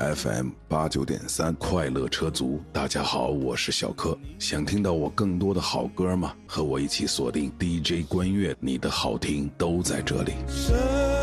FM89.3快乐车族，大家好，我是小柯。想听到我更多的好歌吗？和我一起锁定 DJ 关悦，你的好听都在这里。